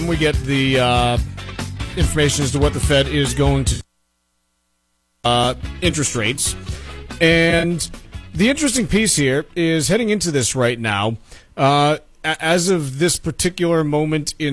we get the information as to what the Fed is going to interest rates. And the interesting piece here is heading into this right now, as of this particular moment in